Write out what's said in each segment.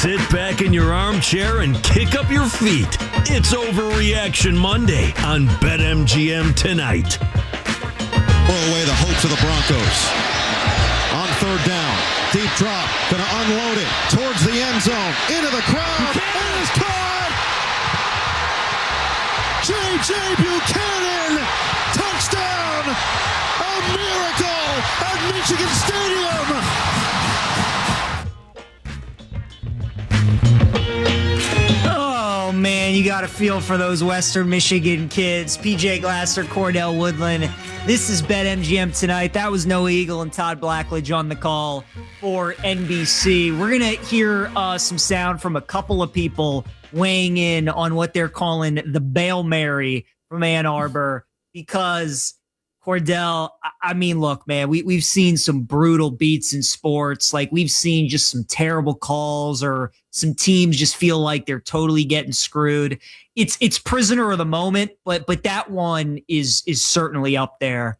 Sit back in your armchair and kick up your feet. It's Overreaction Monday on BetMGM tonight. Throw away the hopes of the Broncos. On third down, deep drop, gonna unload it towards the end zone, into the crowd, and it's caught! J.J. Buchanan, touchdown! A miracle at Michigan Stadium! Oh, man, you got to feel for those Western Michigan kids. PJ Glasser, Cordell Woodland. This is BetMGM tonight. That was Noah Eagle and Todd Blackledge on the call for NBC. We're going to hear some sound from a couple of people weighing in on what they're calling the Bail Mary from Ann Arbor, because Cordell, I mean, look, man, we've seen some brutal beats in sports. Like, we've seen just some terrible calls, or some teams just feel like they're totally getting screwed. It's prisoner of the moment, but that one is certainly up there.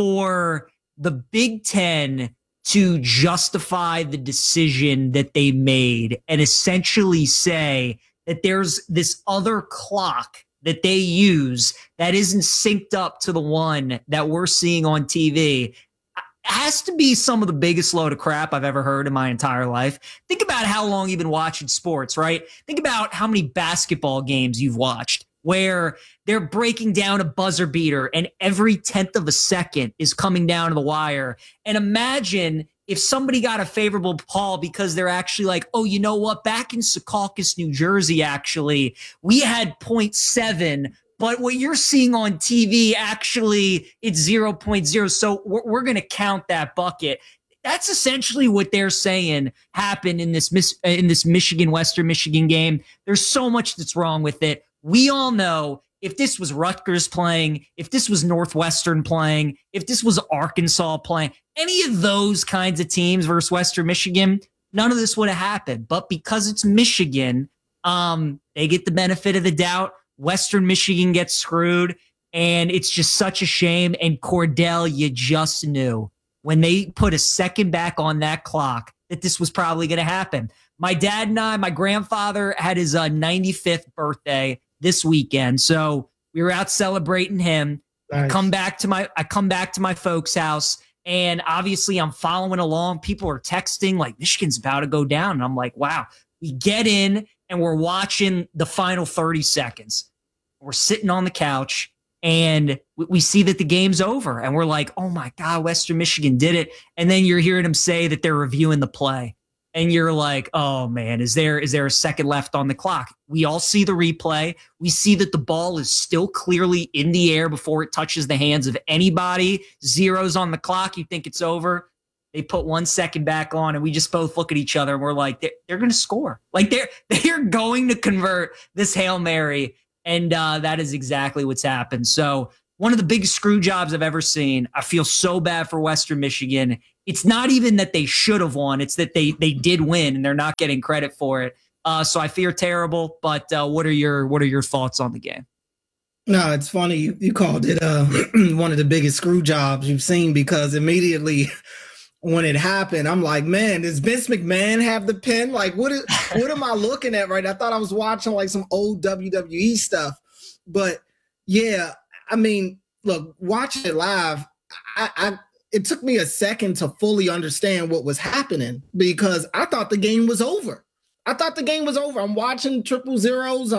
For the Big Ten to justify the decision that they made and essentially say that there's this other clock that they use that isn't synced up to the one that we're seeing on TV, has to be some of the biggest load of crap I've ever heard in my entire life. Think about how long you've been watching sports, right? Think about how many basketball games you've watched where they're breaking down a buzzer beater and every 10th of a second is coming down to the wire. And imagine if somebody got a favorable call because they're actually like, oh, you know what? Back in Secaucus, New Jersey, actually, we had 0.7, but what you're seeing on TV, actually, it's 0.0. So we're going to count that bucket. That's essentially what they're saying happened in this Michigan, Western Michigan game. There's so much that's wrong with it. We all know if this was Rutgers playing, if this was Northwestern playing, if this was Arkansas playing, any of those kinds of teams versus Western Michigan, none of this would have happened. But because it's Michigan, they get the benefit of the doubt. Western Michigan gets screwed, and it's just such a shame. And Cordell, you just knew when they put a second back on that clock that this was probably going to happen. My dad and my grandfather had his 95th birthday this weekend, so we were out celebrating him. Nice. I come back to my folks' house, and obviously I'm following along. People are texting like Michigan's about to go down, and I'm like, wow. We get in and we're watching the final 30 seconds. We're sitting on the couch and we see that the game's over, and we're like, oh my God, Western Michigan did it. And then you're hearing them say that they're reviewing the play. And you're like, oh man, is there a second left on the clock? We all see the replay. We see that the ball is still clearly in the air before it touches the hands of anybody. Zeros on the clock. You think it's over. They put 1 second back on, and we just both look at each other and we're like, they're going to score. Like they're going to convert this Hail Mary. And that is exactly what's happened. So one of the biggest screw jobs I've ever seen. I feel so bad for Western Michigan. It's not even that they should have won. It's that they did win, and they're not getting credit for it. So I fear terrible. But what are your thoughts on the game? No, it's funny. You called it one of the biggest screw jobs you've seen, because immediately when it happened, I'm like, man, does Vince McMahon have the pen? Like, what am I looking at right now? I thought I was watching like some old WWE stuff. But yeah, I mean, look, watching it live, it took me a second to fully understand what was happening, because I thought the game was over. I'm watching triple zeros.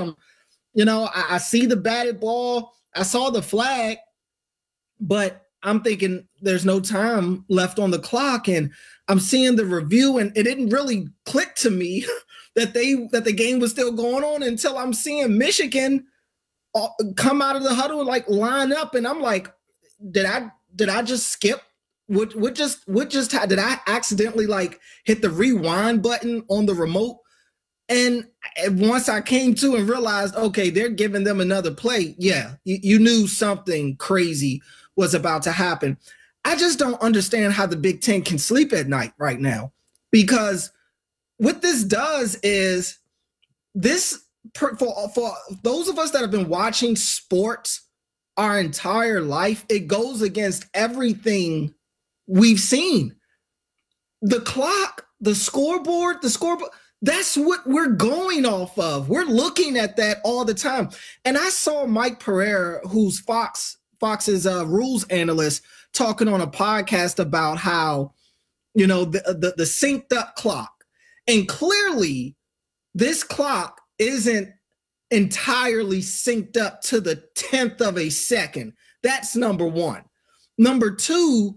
I see the batted ball. I saw the flag, but I'm thinking there's no time left on the clock, and I'm seeing the review, and it didn't really click to me that the game was still going on until I'm seeing Michigan come out of the huddle and like line up, and I'm like, did I just skip? What just did I accidentally like hit the rewind button on the remote? And once I came to and realized, okay, they're giving them another play. Yeah, you knew something crazy was about to happen. I just don't understand how the Big Ten can sleep at night right now, because what this does is this for those of us that have been watching sports our entire life, it goes against everything we've seen. The clock, the scoreboard, That's what we're going off of. We're looking at that all the time. And I saw Mike Pereira, who's Fox's rules analyst, talking on a podcast about how, you know, the synced up clock. And clearly this clock isn't entirely synced up to the 10th of a second. That's number one. Number two,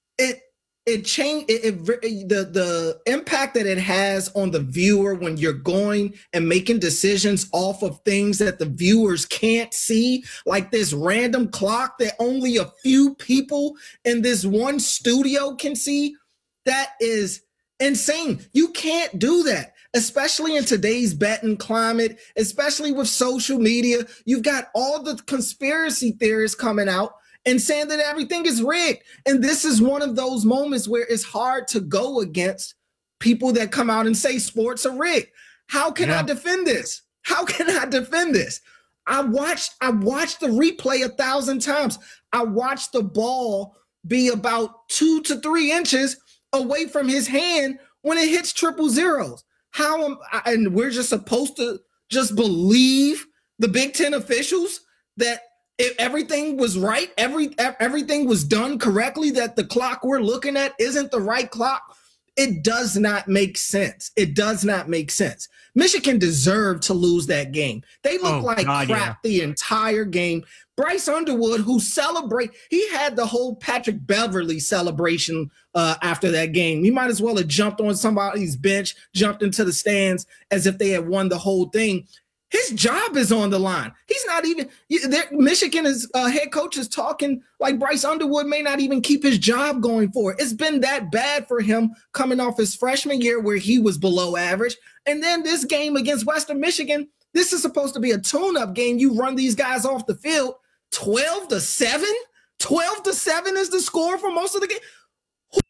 the impact that it has on the viewer when you're going and making decisions off of things that the viewers can't see, like this random clock that only a few people in this one studio can see. That is insane. You can't do that, especially in today's betting climate, especially with social media. You've got all the conspiracy theorists coming out and saying that everything is rigged. And this is one of those moments where it's hard to go against people that come out and say sports are rigged. How can I defend this? How can I defend this? I watched the replay 1,000 times. I watched the ball be about 2 to 3 inches away from his hand when it hits triple zeros. And we're just supposed to just believe the Big Ten officials that if everything was right, everything was done correctly, that the clock we're looking at isn't the right clock? It does not make sense. It does not make sense. Michigan deserved to lose that game. They looked crap the entire game. Bryce Underwood, he had the whole Patrick Beverly celebration after that game. He might as well have jumped on somebody's bench, jumped into the stands as if they had won the whole thing. His job is on the line. He's not even Michigan head coach is talking like Bryce Underwood may not even keep his job going forward. It's been that bad for him coming off his freshman year where he was below average. And then this game against Western Michigan, this is supposed to be a tune-up game. You run these guys off the field 12-7. 12-7 is the score for most of the game.